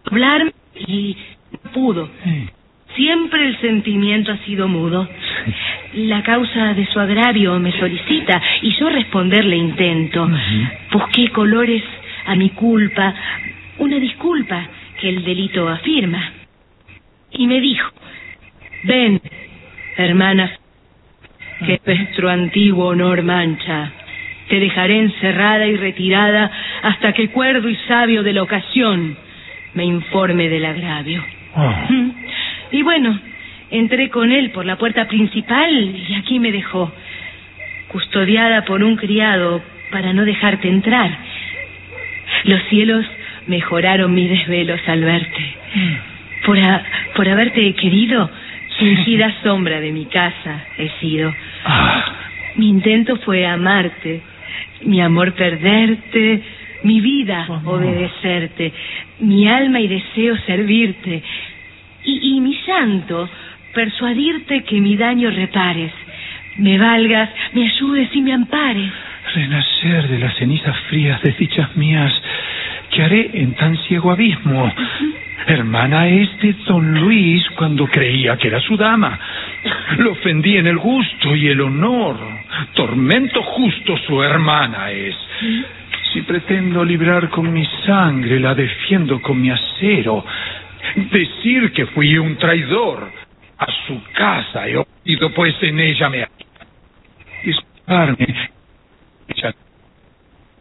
hablarme y no pudo. Siempre el sentimiento ha sido mudo. La causa de su agravio me solicita y yo responderle intento. Busqué colores a mi culpa, una disculpa que el delito afirma. Y me dijo: ven, hermana, que nuestro antiguo honor mancha. Te dejaré encerrada y retirada hasta que cuerdo y sabio de la ocasión me informe del agravio. Y bueno, entré con él por la puerta principal y aquí me dejó, custodiada por un criado para no dejarte entrar. Los cielos mejoraron mis desvelos al verte. Por haberte querido, fingida sombra de mi casa he sido. Mi intento fue amarte, mi amor perderte, mi vida obedecerte, mi alma y deseo servirte, y mi llanto persuadirte que mi daño repares, me valgas, me ayudes y me ampares. Renacer de las cenizas frías desdichas mías, ¿qué haré en tan ciego abismo? Hermana es de don Luis cuando creía que era su dama. Lo ofendí en el gusto y el honor. Tormento justo su hermana es. Si pretendo librar con mi sangre, la defiendo con mi acero. Decir que fui un traidor a su casa he oído, pues en ella me... Disculparme